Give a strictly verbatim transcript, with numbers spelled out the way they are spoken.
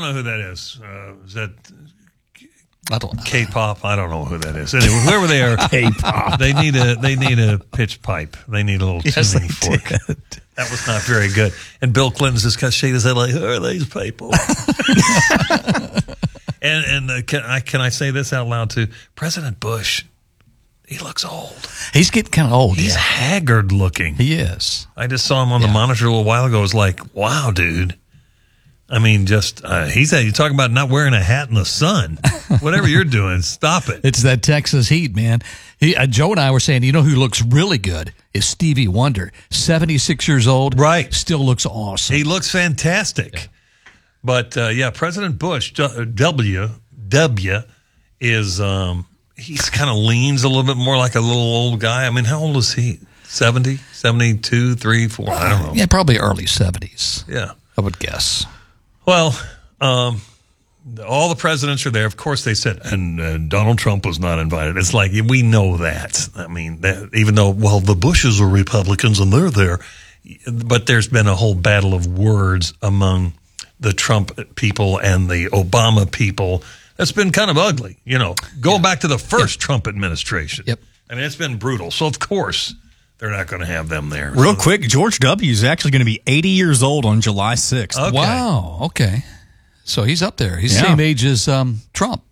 know who that is. Uh, is that I don't. K-pop? I don't know who that is. Anyway, whoever they are, K-pop. They need a they need a pitch pipe. They need a little Yes, tuning they fork. did. That was not very good. And Bill Clinton's just kind of shaking his head like, "Who are these people?" and and uh, can I can I say this out loud too? President Bush, he looks old. He's getting kind of old. He's yeah. haggard looking. He is. I just saw him on the Yeah. monitor a little while ago. I was like, wow, dude. I mean, just, uh, he's you're talking about not wearing a hat in the sun. Whatever you're doing, stop it. It's that Texas heat, man. He, uh, Joe and I were saying, you know who looks really good is Stevie Wonder. seventy-six years old. Right. Still looks awesome. He looks fantastic. Yeah. But, uh, yeah, President Bush, W, W is, um, he's kind of leans a little bit more like a little old guy. I mean, how old is he? seventy, seventy-two, three, four? I don't know. Yeah, probably early seventies. Yeah. I would guess. Well, um, all the presidents are there. Of course, they said, and uh, Donald Trump was not invited. It's like, we know that. I mean, that, even though, well, the Bushes are Republicans and they're there. But there's been a whole battle of words among the Trump people and the Obama people. That's been kind of ugly. You know, go yeah. back to the first yep. Trump administration. Yep. I mean, it's been brutal. So, of course, they're not going to have them there. Real so. quick, George W. is actually going to be eighty years old on July sixth. Okay. Wow. Okay. So he's up there. He's yeah. the same age as um, Trump.